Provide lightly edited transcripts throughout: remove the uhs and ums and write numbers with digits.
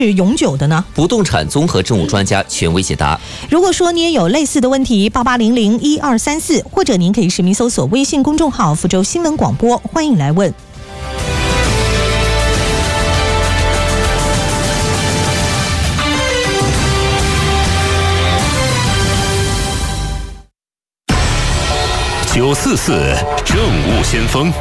是永久的呢？ 不动产综合政务专家权威解答。 如果说你也有类似的问题，88001234，或者您可以实名搜索微信公众号福州新闻广播，欢迎来问。 944政务先锋。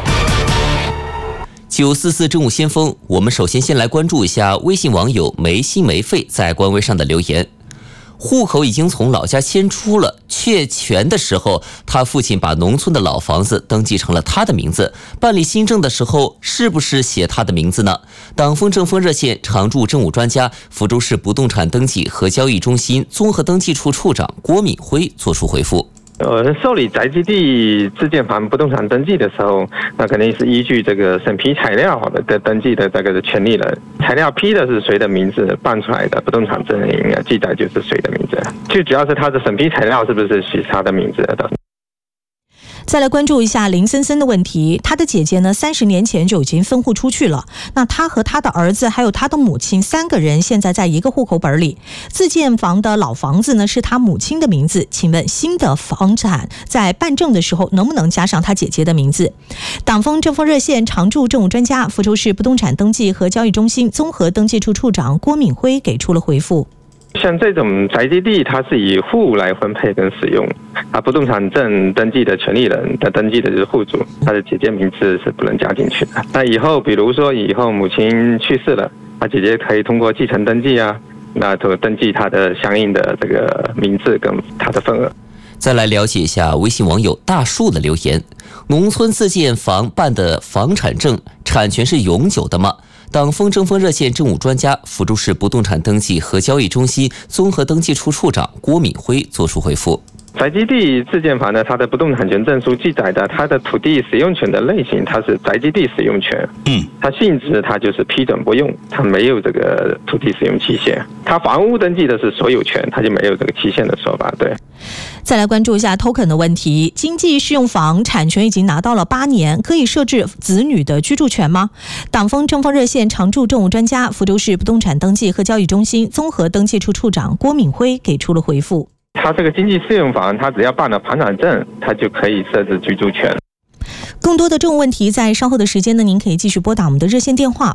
944政务先锋，我们首先来关注一下微信网友没心没肺在官微上的留言。户口已经从老家迁出了，确权的时候，他父亲把农村的老房子登记成了他的名字，办理新证的时候是不是写他的名字呢？党风政风热线常驻政务专家、福州市不动产登记和交易中心综合登记处处长郭敏辉作出回复。 受理宅基地自建房不动产登记的时候，那肯定是依据这个审批材料的登记的这个权利人，材料批的是谁的名字，办出来的不动产证记载就是谁的名字，最主要是他的审批材料是不是写他的名字的。 再来关注一下林森森的问题，他的姐姐呢30年前就已经分户出去了，那他和他的儿子还有他的母亲3个人现在在一个户口本里，自建房的老房子呢是他母亲的名字，请问新的房产在办证的时候能不能加上他姐姐的名字？党风政风热线常驻政务专家、福州市不动产登记和交易中心综合登记处处长郭敏辉给出了回复。 像这种宅基地，它是以户来分配跟使用，不动产证登记的权利人的登记的就是户主，他的姐姐名字是不能加进去的。那以后，比如说以后母亲去世了，姐姐可以通过继承登记那就登记他的相应的这个名字跟他的份额。 再来了解一下微信网友大树的留言：农村自建房办的房产证产权是永久的吗？党风政风热线政务专家、福州市不动产登记和交易中心综合登记处处长郭敏辉作出回复。 宅基地自建房呢，它的不动产权证书记载的它的土地使用权的类型，它是宅基地使用权。它性质它就是批准不用，它没有这个土地使用期限。它房屋登记的是所有权，它就没有这个期限的说法。对。 再来关注一下 token 的问题，经济适用房产权已经拿到了8年，可以设置子女的居住权吗？党风政风热线常驻政务专家、福州市不动产登记和交易中心综合登记处处长郭敏辉给出了回复。 他这个经济适用房，他只要办了房产证，他就可以设置居住权。 更多的政务问题，在稍后的时间呢，您可以继续拨打我们的热线电话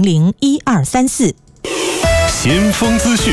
88001234。 先锋资讯。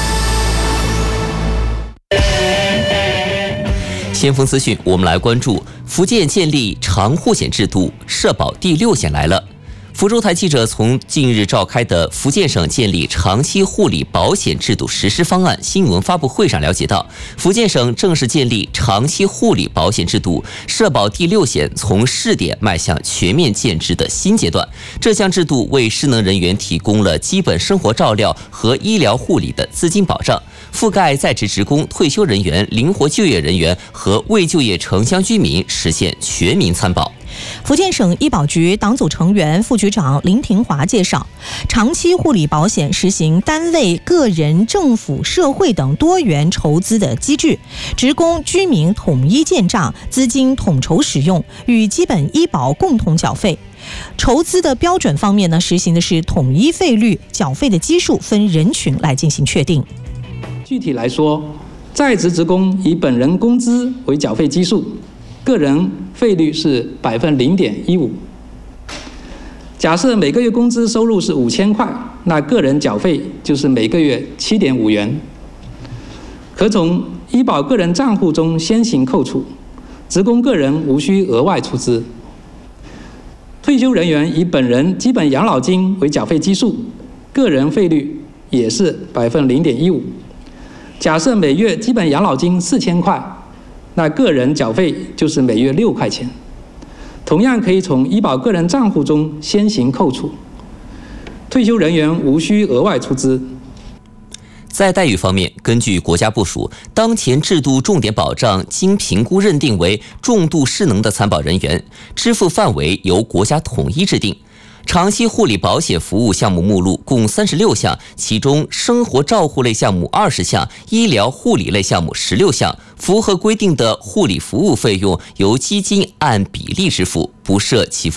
先锋资讯，我们来关注福建建立长护险制度，社保第6险来了。福州台记者从近日召开的福建省建立长期护理保险制度实施方案新闻发布会上了解到，福建省正式建立长期护理保险制度，社保第6险从试点迈向全面建制的新阶段。这项制度为失能人员提供了基本生活照料和医疗护理的资金保障，覆盖在职职工、退休人员、灵活就业人员和未就业城乡居民，实现全民参保。 福建省医保局党组成员、副局长林廷华介绍，长期护理保险实行单位、个人、政府、社会等多元筹资的机制，职工、居民统一建账，资金统筹使用，与基本医保共同缴费。筹资的标准方面呢，实行的是统一费率，缴费的基数分人群来进行确定。 具体来说，在职职工以本人工资为缴费基数，个人费率是0.15%。假设每个月工资收入是5000块，那个人缴费就是每个月7.5元，可从医保个人账户中先行扣除，职工个人无需额外出资。退休人员以本人基本养老金为缴费基数，个人费率也是0.15%。假设每月基本养老金4000块，那个人缴费就是每月6块钱，同样可以从医保个人账户中先行扣除，退休人员无需额外出资。 在待遇方面，根据国家部署，当前制度重点保障经评估认定为重度失能的参保人员，支付范围由国家统一制定。长期护理保险服务项目目录共36项，其中生活照护类项目20项，医疗护理类项目16项。符合规定的护理服务费用由基金按比例支付，不设起付线。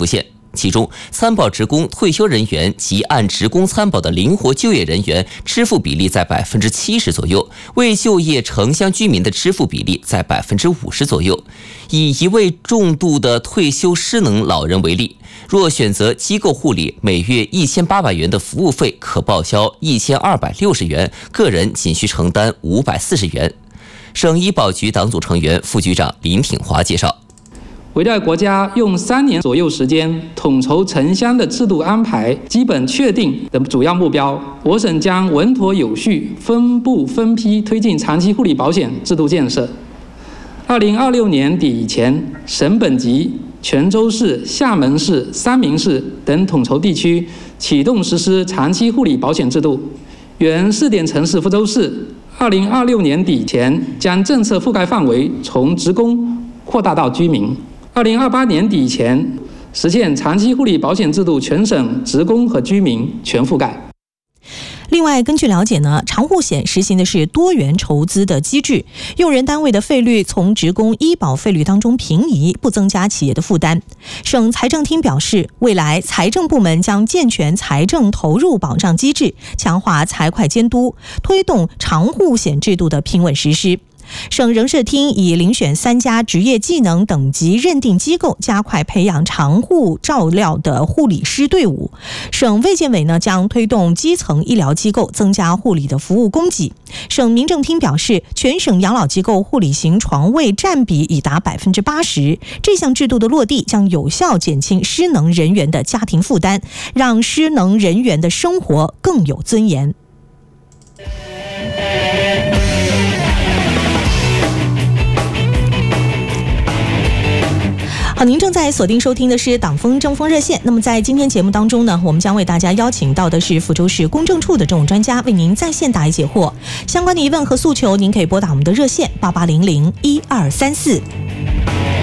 其中参保职工退休人员及按职工参保的灵活就业人员支付比例在70%左右，未就业城乡居民的支付比例在50%左右。以一位重度的退休失能老人为例，若选择机构护理，每月1800元的服务费可报销1260元，个人仅需承担540元。省医保局党组成员、副局长林挺华介绍， 围绕国家用3年左右时间统筹城乡的制度安排基本确定的主要目标，我省将稳妥有序、分步分批推进长期护理保险制度建设。2026年底以前，省本级、泉州市、厦门市、三明市等统筹地区启动实施长期护理保险制度。原试点城市福州市2026年底前将政策覆盖范围从职工扩大到居民。2028年底前实现长期护理保险制度全省职工和居民全覆盖。 另外，根据了解呢，长护险实行的是多元筹资的机制，用人单位的费率从职工医保费率当中平移，不增加企业的负担。省财政厅表示，未来财政部门将健全财政投入保障机制，强化财会监督，推动长护险制度的平稳实施。省人社厅已遴选3家职业技能等级认定机构，加快培养长护照料的护理师队伍。省卫健委呢将推动基层医疗机构增加护理的服务供给。省民政厅表示，全省养老机构护理型床位占比已达80%，这项制度的落地将有效减轻失能人员的家庭负担，让失能人员的生活更有尊严。好，您正在锁定收听的是党风政风热线。那么在今天节目当中呢，我们将为大家邀请到的是福州市公证处的政务专家，为您在线答疑解惑。相关的疑问和诉求，您可以拨打我们的热线88001234。